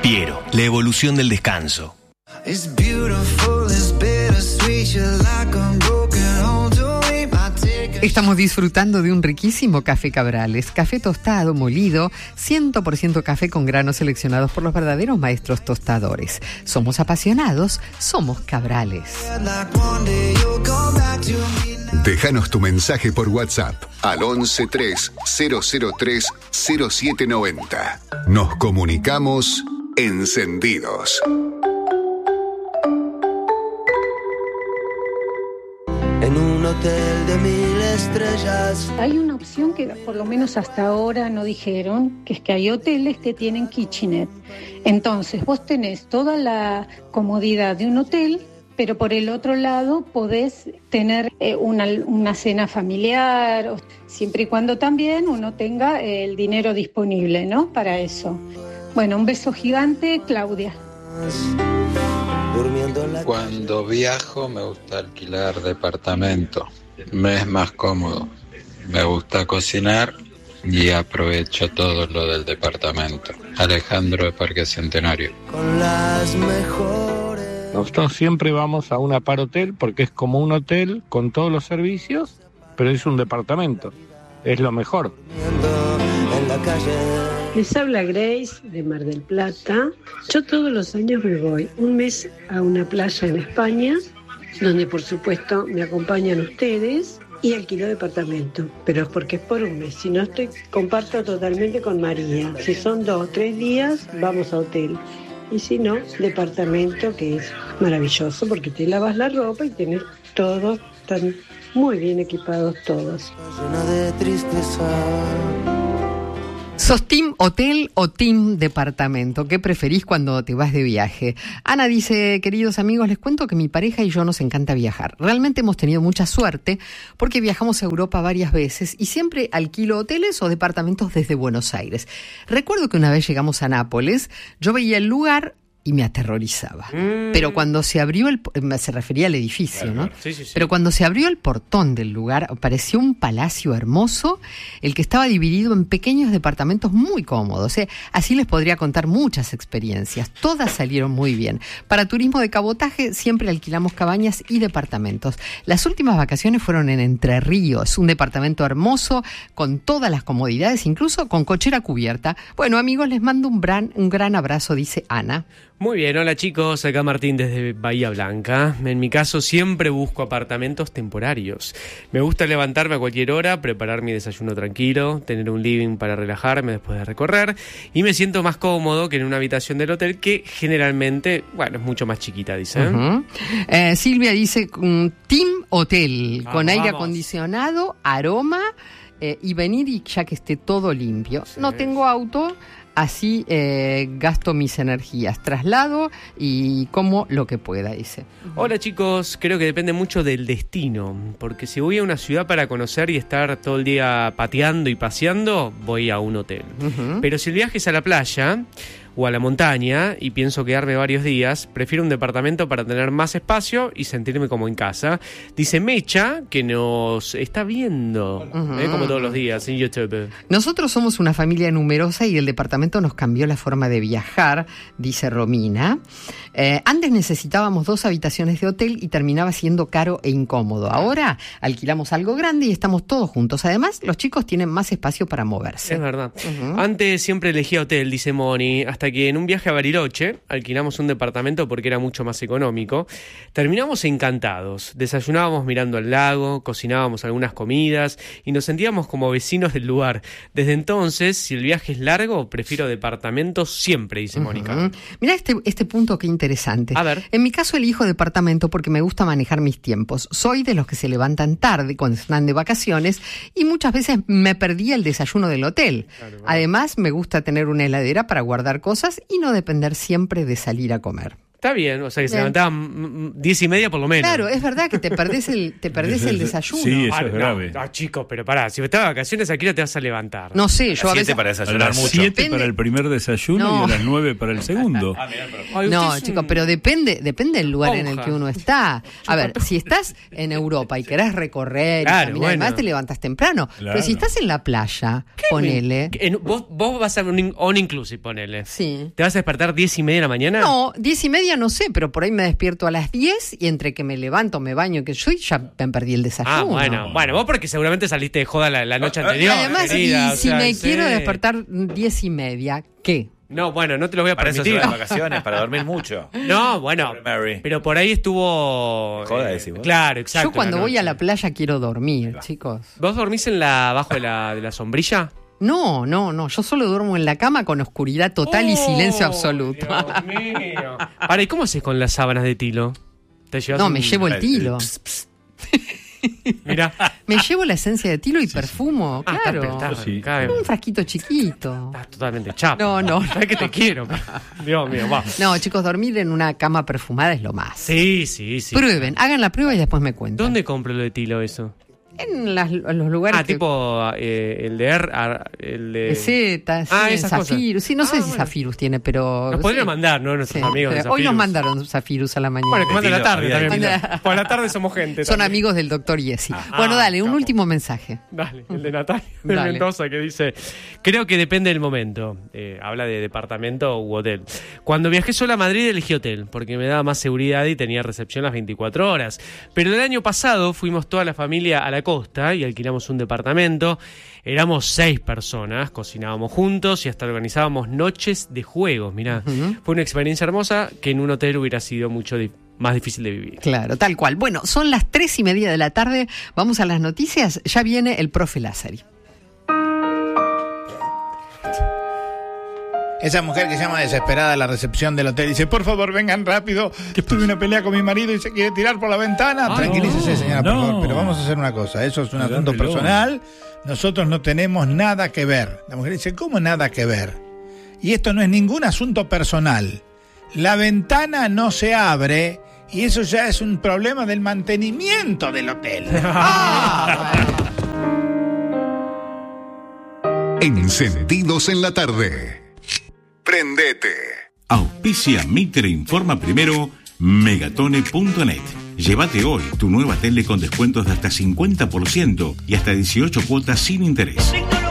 Piero, la evolución del descanso. Estamos disfrutando de un riquísimo café Cabrales, café tostado, molido, 100% café con granos seleccionados por los verdaderos maestros tostadores. Somos apasionados, somos Cabrales. Déjanos tu mensaje por WhatsApp al 1130030790. Nos comunicamos encendidos. En un hotel de 1000 estrellas. Hay una opción que por lo menos hasta ahora no dijeron, que es que hay hoteles que tienen kitchenette. Entonces vos tenés toda la comodidad de un hotel, pero por el otro lado podés tener una cena familiar, siempre y cuando también uno tenga el dinero disponible, ¿no? Para eso. Bueno, un beso gigante, Claudia. Cuando viajo me gusta alquilar departamento, me es más cómodo. Me gusta cocinar y aprovecho todo lo del departamento. Alejandro de Parque Centenario. Con las mejores. Nosotros siempre vamos a un apart-hotel porque es como un hotel con todos los servicios, pero es un departamento. Es lo mejor. En la calle. Les habla Grace de Mar del Plata. Yo todos los años me voy un mes a una playa en España, donde por supuesto me acompañan ustedes, y alquilo departamento, pero es porque es por un mes. Si no, comparto totalmente con María. Si son 2 o 3 días, vamos a hotel. Y si no, departamento, que es maravilloso porque te lavas la ropa y tenés todo, están muy bien equipados todos. Llena de tristeza. ¿Sos team hotel o team departamento? ¿Qué preferís cuando te vas de viaje? Ana dice, queridos amigos, les cuento que mi pareja y yo nos encanta viajar. Realmente hemos tenido mucha suerte porque viajamos a Europa varias veces y siempre alquilo hoteles o departamentos desde Buenos Aires. Recuerdo que una vez llegamos a Nápoles, yo veía el lugar y me aterrorizaba. Pero cuando se abrió se refería al edificio, ¿no? Sí. Pero cuando se abrió el portón del lugar, parecía un palacio hermoso, el que estaba dividido en pequeños departamentos muy cómodos. Así les podría contar muchas experiencias. Todas salieron muy bien. Para turismo de cabotaje siempre alquilamos cabañas y departamentos. Las últimas vacaciones fueron en Entre Ríos, un departamento hermoso con todas las comodidades, incluso con cochera cubierta. Bueno, amigos, les mando un gran abrazo, dice Ana. Muy bien, hola chicos, acá Martín desde Bahía Blanca. En mi caso siempre busco apartamentos temporarios. Me gusta levantarme a cualquier hora, preparar mi desayuno tranquilo, tener un living para relajarme después de recorrer y me siento más cómodo que en una habitación del hotel que generalmente, es mucho más chiquita, dice. Uh-huh. Silvia dice, team hotel, con aire acondicionado, aroma y venir y ya que esté todo limpio. Sí. No tengo auto. Así gasto mis energías, traslado y como lo que pueda, dice. Hola chicos, creo que depende mucho del destino, porque si voy a una ciudad para conocer y estar todo el día pateando y paseando, voy a un hotel. Uh-huh. Pero si el viaje es a la playa o a la montaña y pienso quedarme varios días, prefiero un departamento para tener más espacio y sentirme como en casa. Dice Mecha, que nos está viendo, como todos los días en YouTube. Nosotros somos una familia numerosa y el departamento nos cambió la forma de viajar, dice Romina. Antes necesitábamos 2 habitaciones de hotel y terminaba siendo caro e incómodo. Ahora alquilamos algo grande y estamos todos juntos. Además, los chicos tienen más espacio para moverse. Es verdad. Antes siempre elegía hotel, dice Moni, hasta que en un viaje a Bariloche alquilamos un departamento porque era mucho más económico. Terminamos encantados. Desayunábamos mirando al lago, cocinábamos algunas comidas y nos sentíamos como vecinos del lugar. Desde entonces, si el viaje es largo, prefiero departamentos siempre, dice Mónica. Mirá este punto que interesante. A ver. En mi caso elijo departamento porque me gusta manejar mis tiempos. Soy de los que se levantan tarde cuando están de vacaciones y muchas veces me perdí el desayuno del hotel. Claro. Además, me gusta tener una heladera para guardar cosas y no depender siempre de salir a comer. Está bien, o sea que se levantaban 10:30 por lo menos. Claro, es verdad que te perdés el desayuno. Sí, eso es grave. No, chicos, pero pará, si estás de vacaciones, ¿a qué hora te vas a levantar? No sé, yo a veces... para desayunar A las mucho. 7 para el primer desayuno y a las 9 para el segundo. No, chicos, pero depende del lugar en el que uno está. A ver, si estás en Europa y querés recorrer y caminar, además te levantas temprano. Claro. Pero si estás en la playa, ponele... Vos vas a un all inclusive, ponele. Sí. ¿Te vas a despertar 10:30 de la mañana? No, 10:30 no sé, pero por ahí me despierto a las 10 y entre que me levanto, me baño, que yo ya me perdí el desayuno. Bueno, vos porque seguramente saliste de joda la noche anterior. Además, querida, y si me quiero despertar 10:30, ¿qué? No, bueno, no te lo voy a Para eso permitir. son las vacaciones, para dormir mucho. No, bueno, Mary. pero por ahí estuvo... Joda, decís vos. Claro, exacto. Yo cuando la voy a noche. la playa quiero dormir, chicos. ¿Vos dormís bajo de la sombrilla? No, yo solo duermo en la cama con oscuridad total y silencio absoluto. Dios mío. Para, ¿y cómo haces con las sábanas de tilo? ¿Te llevas No, me llevo el tilo. Mirá. Me llevo la esencia de tilo y perfumo, claro. Un frasquito chiquito. Estás totalmente chapo. No. Sabes que te quiero. Dios mío, va. No, chicos, dormir en una cama perfumada es lo más. Sí. Prueben, hagan la prueba y después me cuentan. ¿Dónde compro lo de tilo eso? En los lugares tipo el de Z, esas Zafirus. cosas. Sí, no sé si bueno. Zafirus tiene, pero... Nos podrían mandar, ¿no? Nuestros amigos de pero hoy Zafirus. nos mandaron Zafirus a la mañana. Bueno, que manden a la tarde Había también. Por la tarde somos gente. Son también. amigos del doctor Yesi. Bueno, dale, un capo. último mensaje. Dale, el de Natalia de Dale. Mendoza que dice: creo que depende del momento. Habla de departamento u hotel. Cuando viajé sola a Madrid elegí hotel porque me daba más seguridad y tenía recepción las 24 horas. Pero el año pasado fuimos toda la familia a la costa y alquilamos un departamento. Éramos 6 personas, cocinábamos juntos y hasta organizábamos noches de juegos. Mirá, fue una experiencia hermosa que en un hotel hubiera sido mucho más difícil de vivir. Claro, tal cual. Bueno, son las 3:30 de la tarde. Vamos a las noticias. Ya viene el profe Lázari. Esa mujer que llama desesperada a la recepción del hotel dice: por favor, vengan rápido, tuve una pelea con mi marido y se quiere tirar por la ventana. Tranquilícese, señora, por favor, pero vamos a hacer una cosa. Eso es un asunto personal. Nosotros no tenemos nada que ver. La mujer dice: ¿cómo nada que ver? Y esto no es ningún asunto personal. La ventana no se abre y eso ya es un problema del mantenimiento del hotel. Encendidos en la tarde. Prendete. Auspicia Mitre Informa Primero, Megatone.net. Llévate hoy tu nueva tele con descuentos de hasta 50% y hasta 18 cuotas sin interés.